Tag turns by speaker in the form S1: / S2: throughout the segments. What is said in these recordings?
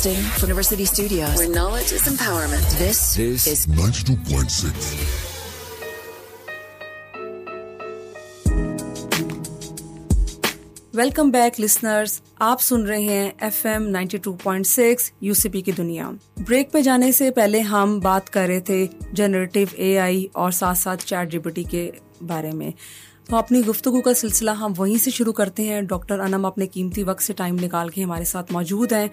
S1: Broadcasting from University Studios, where knowledge is empowerment. This is
S2: 92.6.
S3: Welcome back listeners, आप सुन रहे हैं FM 92.6 UCP की दुनिया। ब्रेक पे जाने से पहले हम बात कर रहे थे जनरेटिव AI और साथ साथ चैट जीपीटी के बारे में। तो अपनी गुफ्तगू का सिलसिला हम वहीं से शुरू करते हैं। डॉक्टर अनम अपने कीमती वक्त से टाइम निकाल के हमारे साथ मौजूद हैं।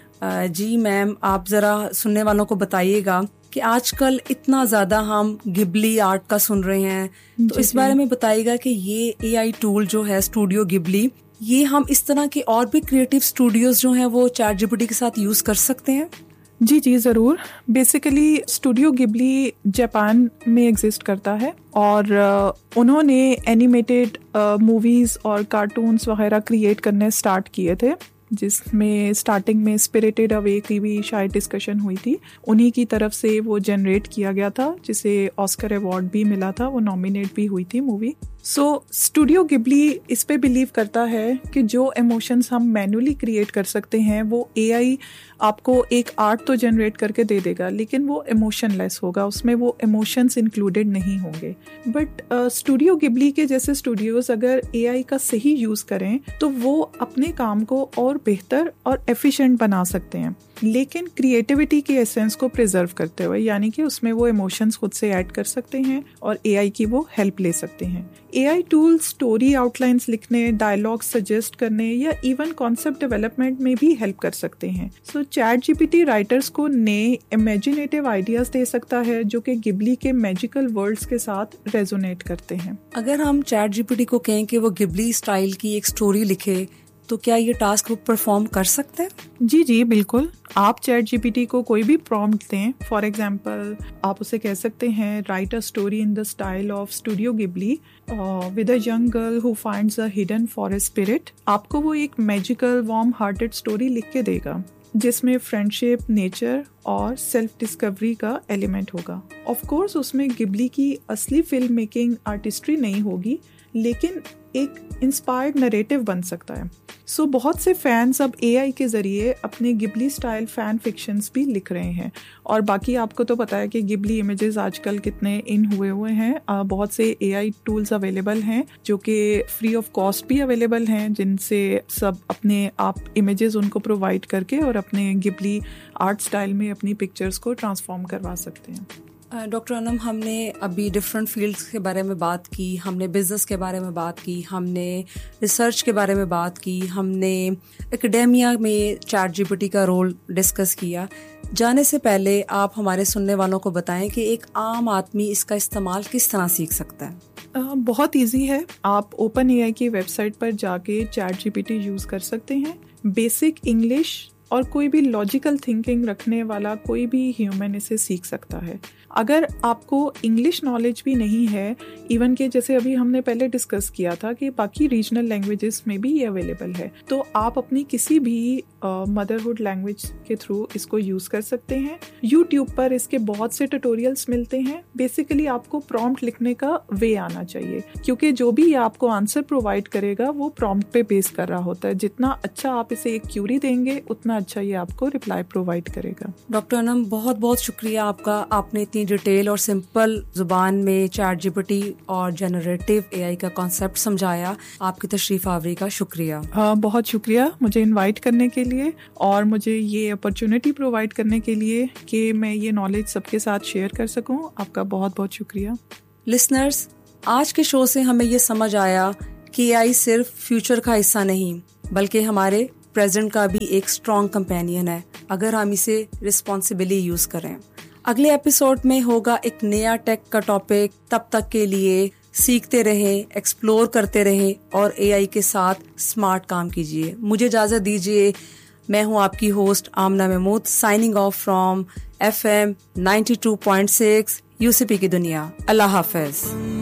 S3: जी मैम, आप ज़रा सुनने वालों को बताइएगा कि आजकल इतना ज़्यादा हम गिबली आर्ट का सुन रहे हैं, तो इस बारे में बताइएगा कि ये AI टूल जो है स्टूडियो गिबली, ये हम इस तरह के और भी क्रिएटिव स्टूडियोज जो हैं वो चैट जीपीटी के साथ यूज़ कर सकते हैं?
S4: जी ज़रूर। बेसिकली स्टूडियो गिबली जापान में एग्जिस्ट करता है और उन्होंने एनिमेटेड मूवीज़ और कार्टून्स वगैरह क्रिएट करने स्टार्ट किए थे, जिसमें स्टार्टिंग में स्पिरिटेड अवे की भी शायद डिस्कशन हुई थी। उन्हीं की तरफ से वो जनरेट किया गया था, जिसे ऑस्कर अवार्ड भी मिला था, वो नॉमिनेट भी हुई थी मूवी। सो स्टूडियो गिबली इस पे बिलीव करता है कि जो इमोशंस हम मैन्युअली क्रिएट कर सकते हैं वो AI आपको एक आर्ट तो जनरेट करके दे देगा, लेकिन वो इमोशनलेस होगा, उसमें वो इमोशंस इंक्लूडेड नहीं होंगे। बट स्टूडियो गिबली के जैसे स्टूडियोज अगर AI का सही यूज़ करें तो वो अपने काम को और बेहतर और एफिशिएंट बना सकते हैं, लेकिन क्रिएटिविटी के एसेंस को प्रिजर्व करते हुए, यानी कि उसमें वो इमोशंस खुद से ऐड कर सकते हैं और AI की वो हेल्प ले सकते हैं। AI टूल स्टोरी आउटलाइंस लिखने, डायलॉग सजेस्ट करने या इवन कॉन्सेप्ट डेवलपमेंट में भी हेल्प कर सकते हैं। सो चैट जीपीटी राइटर्स को नए इमेजिनेटिव आइडियाज दे सकता है जो कि गिबली के मैजिकल वर्ल्ड्स के साथ रेजोनेट करते हैं।
S3: अगर हम चैट जीपीटी को कहें कि वो गिबली स्टाइल की एक स्टोरी लिखे, तो क्या ये टास्क वो परफॉर्म कर सकते हैं?
S4: जी बिल्कुल। आप चैट जीपीटी को कोई भी प्रॉम्प्ट दें, फॉर एग्जांपल आप उसे कह सकते हैं right a story in the style of studio Ghibli with a young girl who finds a hidden forest spirit. आपको वो एक मैजिकल वार्म हार्टेड स्टोरी लिख के देगा, जिसमें फ्रेंडशिप, नेचर और सेल्फ डिस्कवरी का एलिमेंट होगा। ऑफ कोर्स उसमें गिबली की असली फिल्म मेकिंग आर्टिस्ट्री नहीं होगी, लेकिन एक इंस्पायर्ड नरेटिव बन सकता है। सो बहुत से फैंस अब AI के ज़रिए अपने गिबली स्टाइल फैन फिक्शंस भी लिख रहे हैं। और बाकी आपको तो पता है कि गिबली इमेजेस आजकल कितने इन हुए हैं। बहुत से AI टूल्स अवेलेबल हैं जो कि फ्री ऑफ कॉस्ट भी अवेलेबल हैं, जिनसे सब अपने आप इमेजेस उनको प्रोवाइड करके और अपने गिबली आर्ट स्टाइल में अपनी पिक्चर्स को ट्रांसफॉर्म करवा सकते हैं।
S3: डॉक्टर अनम, हमने अभी डिफरेंट फील्ड्स के बारे में बात की, हमने बिजनेस के बारे में बात की, हमने रिसर्च के बारे में बात की, हमने एकेडेमिया में चैट जीपीटी का रोल डिस्कस किया। जाने से पहले आप हमारे सुनने वालों को बताएं कि एक आम आदमी इसका इस्तेमाल किस तरह सीख सकता है?
S4: बहुत इजी है। आप ओपन AI की वेबसाइट पर जाके चैट जीपीटी यूज़ कर सकते हैं। बेसिक इंग्लिश और कोई भी लॉजिकल थिंकिंग रखने वाला कोई भी ह्यूमन इसे सीख सकता है। अगर आपको इंग्लिश नॉलेज भी नहीं है, इवन के जैसे अभी हमने पहले डिस्कस किया था कि बाकी रीजनल लैंग्वेजेस में भी ये अवेलेबल है, तो आप अपनी किसी भी मदरहुड लैंग्वेज के थ्रू इसको यूज़ कर सकते हैं। यूट्यूब पर इसके बहुत से ट्यूटोरियल्स मिलते हैं। बेसिकली आपको प्रॉम्प्ट लिखने का वे आना चाहिए, क्योंकि जो भी आपको आंसर प्रोवाइड करेगा वो प्रॉम्प्ट पे बेस कर रहा होता है। जितना अच्छा आप इसे एक क्यूरी देंगे, उतना अच्छा ये आपको रिप्लाई प्रोवाइड करेगा।
S3: डॉक्टर अनम, बहुत बहुत शुक्रिया आपका। आपने इतनी डिटेल और सिंपल जुबान में चैट जीपीटी और जनरेटिव AI का कॉन्सेप्ट समझाया। आपकी तशरीफ आवरी का शुक्रिया।
S4: बहुत शुक्रिया मुझे इनवाइट करने के लिए और मुझे ये अपॉर्चुनिटी प्रोवाइड करने के लिए कि मैं ये नॉलेज सबके साथ शेयर कर सकूं। आपका बहुत बहुत शुक्रिया।
S3: लिसनर्स, आज के शो से हमें ये समझ आया कि AI सिर्फ फ्यूचर का हिस्सा नहीं, बल्कि हमारे प्रेजेंट का भी एक स्ट्रॉन्ग कंपेनियन है, अगर हम इसे रिस्पॉन्सिबली यूज करें। अगले एपिसोड में होगा एक नया टेक का टॉपिक। तब तक के लिए सीखते रहें, एक्सप्लोर करते रहें और AI के साथ स्मार्ट काम कीजिए। मुझे इजाजत दीजिए। मैं हूं आपकी host Amna Mahmood, signing off from FM 92.6 UCP की दुनिया। अल्लाह हाफिज।